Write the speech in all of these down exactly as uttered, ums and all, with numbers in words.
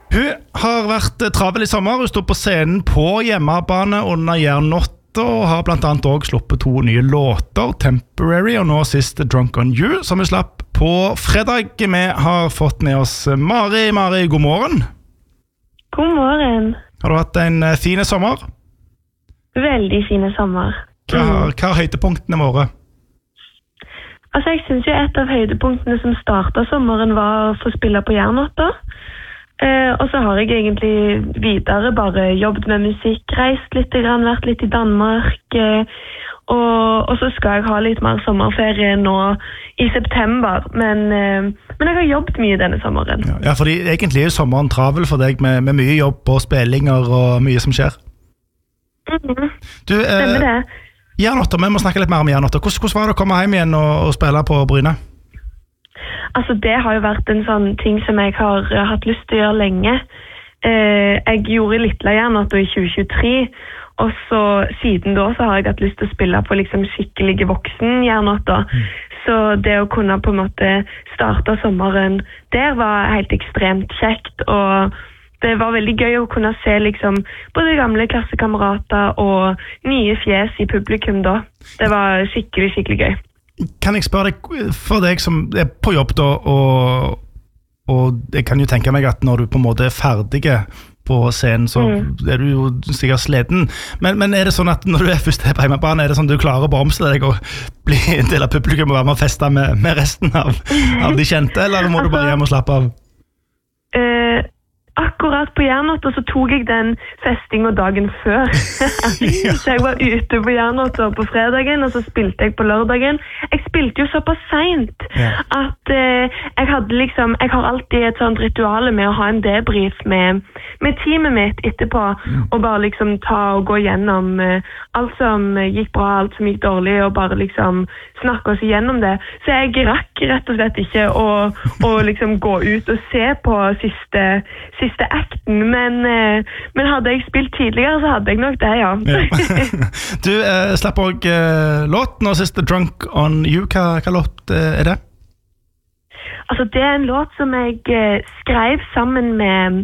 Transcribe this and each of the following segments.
Hun har vært travel i sommer. Hun stod på scenen på hjemmebane under Jernåtta og har blant annet også sluppet to nye låter, Temporary og nå sist Drunk on You, som vi slapp på fredag. Vi har fått med oss Mari. Mari, god morgen. God morgen. Har du hatt en fin sommer? Veldig fine sommer. Hva har, hva har høydepunktene våre? Altså, jeg synes jo et av høydepunktene som startet sommeren var å få spille på Jernåtta. Eh, og så har jeg egentlig videre bare jobbet med musikk, reist litt, grann, vært litt i Danmark, eh, og, og så skal jeg ha litt mer sommerferie nå i september, men, eh, men jeg har jobbet mye denne sommeren. Ja, ja, fordi egentlig er sommeren travel for deg med, med mye jobb og spillinger og mye som skjer. Mm-hmm. Du, eh, Stemmer det. Jernåtta, vi må snakke litt mer om Jernåtta. Hvordan, hvordan var det å komme hjem igjen og, og spille på Bryne? Altså, det har jo vært en sånn ting som jeg har uh, hatt lyst til å gjøre lenge. Uh, jeg gjorde Lilla Jernåtta i tjue tjuetre, og så siden da så har jeg hatt lyst til å spille på liksom skikkelige voksen Jernåtta. Mm. Så det å kunne på en måte starte sommeren der var helt ekstremt kjekt, og det var veldig gøy å kunne se liksom både gamle klassekamerater og nye fjes i publikum da. Det var skikkelig, skikkelig gøy. Kan jeg spørre deg, for deg som er på jobb da, og, og jeg kan jo tenke meg at når du på en måte er ferdig på scenen, så mm. er du jo sikkert sleden. Men, men er det sånn at når du er først på hjemmebane, er det sånn at du klarer å omstille deg og bli en del av publikum og være med og feste med, med resten av, av de kjente, eller må altså, du bare hjem og slappe av? Uh, akkurat på Jernåtta så tok jeg den festinga dagen før. Så jeg var ute på Jernåtta på fredagen, og så spilte jeg på lørdagen. Jeg spilte jo såpass sent ja. at uh, jeg hadde liksom, jeg har alltid et sånt rituale med å ha en debrief med, med teamet mitt etterpå, mm. og bare liksom ta og gå gjennom uh, alt som gikk bra, alt som gikk dårlig, og bare liksom snakke oss igjennom det. Så jeg rakk rett og slett ikke å, å liksom gå ut og se på siste, siste akten, men, uh, men hadde jeg spilt tidligere, så hadde jeg nok det, ja. ja. Du uh, slapp også uh, låt nå siste Drunk on You. Hva, hva låt uh, er det? Altså, det er en låt som jeg uh, skrev sammen med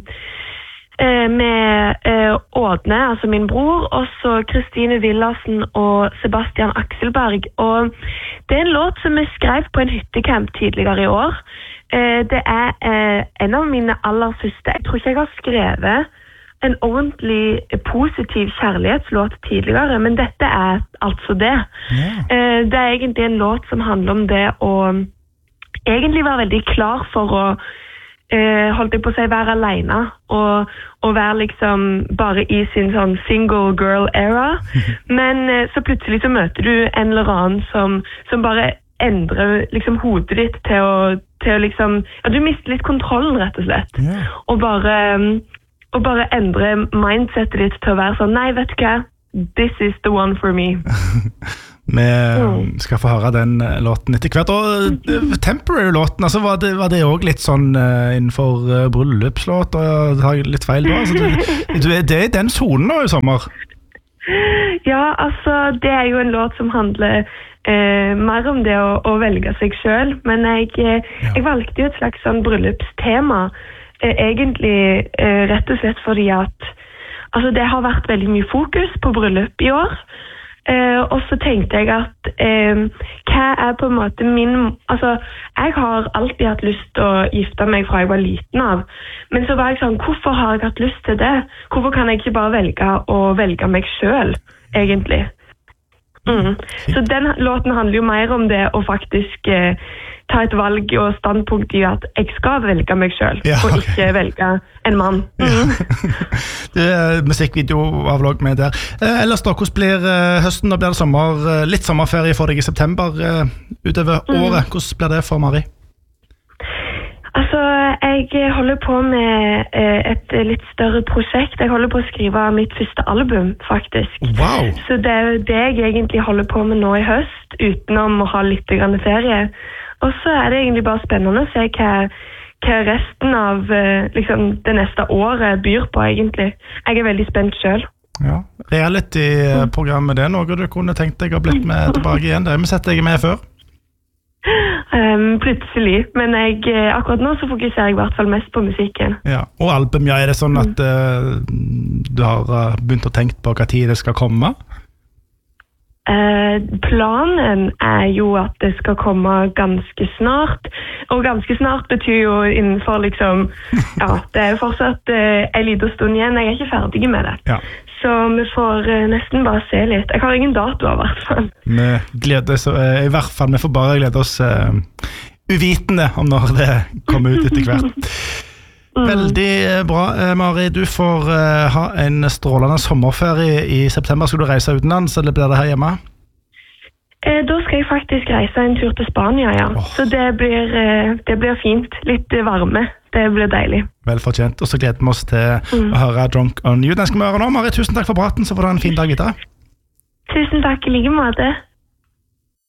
uh, med uh, Ådne, altså min bror, og så Kristine Villarsen og Sebastian Akselberg. Og det er en låt som jeg skrev på en hyttecamp tidligere i år. Uh, det er uh, en av mine aller første. Jeg tror ikke jeg har skrevet en ordentlig positiv kjærlighetslåt tidligere, men dette er altså det. Yeah. Uh, det er egentlig en låt som handler om det å egentlig være veldig klar for å uh, holdt jeg på å si, være alene og, og være liksom bare i sin sånn single girl era. Men uh, så plutselig så møter du en eller annen som, som bare endrer liksom hodet ditt til å, til å liksom, ja, du mister litt kontrollen rett og slett. Yeah. Og bare um, og bare endre mindsetet ditt til å være sånn, nei, vet du hva? This is the one for me. Vi mm. skal få høre den låten etter hvert. Og Temporary-låten, altså, var det, var det også litt sånn uh, innenfor uh, bryllupslåt, og har jeg litt feil da? Altså, du, du, det er den zonen nå i sommer? Ja, altså, det er jo en låt som handler uh, mer om det å, å velge seg selv, men jeg, uh, ja. jeg valgte jo et slags sånn bryllupstema, egentlig eh, rett og slett fordi at altså, det har vært veldig mye fokus på bryllup i år, eh, og så tenkte jeg at eh, hva er på en måte min altså, jeg har alltid hatt lyst til å gifte meg fra jeg var liten av, men så var jeg sånn, hvorfor har jeg hatt lyst til det? Hvorfor kan jeg ikke bare velge å velge meg selv, egentlig? Mm. Så den låten handler jo mer om det å faktisk eh, ta et valg og standpunkt i at jeg skal velge meg selv, ja, okay. og ikke velge en mann. Mm. Ja. Det er musikkvideo-avlogg med der. Eh, ellers da, hvordan blir eh, høsten? Da blir det sommer, eh, litt sommerferie for deg i september eh, utover mm. året. Hvordan blir det for Mari? Altså, jeg holder på med eh, et litt større prosjekt. Jeg holder på å skrive mitt første album, faktisk. Wow! Så det er det jeg egentlig holder på med nå i høst, utenom å ha litt grann ferie. Og så er det egentlig bare spennende å se hva, hva resten av liksom, det neste året byr på, egentlig. Jeg er veldig spent selv. Ja, reality-programmet, det er noe du kunne tenkt deg å blitt med tilbake igjen. Det har vi sett deg med før. Um, plutselig, men jeg, akkurat nå så fokuserer jeg i hvert fall mest på musikken. Ja. Og album, ja, er det sånn at uh, du har uh, begynt å tenke på hva tid det skal komme? Uh, planen er jo at det skal komme ganske snart, og ganske snart betyr jo innenfor liksom, ja, det er jo fortsatt uh, en liten stund igjen, jeg er ikke ferdig med det. Ja. Så vi får uh, nesten bare se litt. Jeg har ingen dato i hvert fall. Vi gleder oss, uh, i hvert fall, vi får bare glede oss uh, uvitende om når det kommer ut etter hvert. Mm. Veldig bra, Mari. Du får uh, ha en strålende sommerferie i september. Skal du reise utenlands, eller blir det her hjemme? Eh, da skal jeg faktisk reise en tur til Spania, ja. Oh. Så det blir, uh, det blir fint. Litt varme. Det blir deilig. Vel fortjent. Og så gleder vi oss til mm. å høre Drunk on You. Den skal vi høre nå. Mari, tusen takk for praten, så får du ha en fin dag videre. Tusen takk, i like måte.